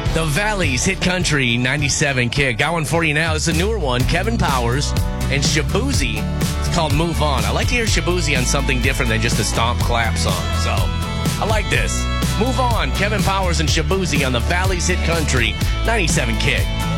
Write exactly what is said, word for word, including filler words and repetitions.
The Valley's Hit Country ninety-seven Kick. Got one for you now. It's a newer one. Kevin Powers and Shaboozey. It's called Move On. I like to hear Shaboozey on something different than just a stomp clap song. So I like this. Move On. Kevin Powers and Shaboozey on the Valley's Hit Country ninety-seven Kick.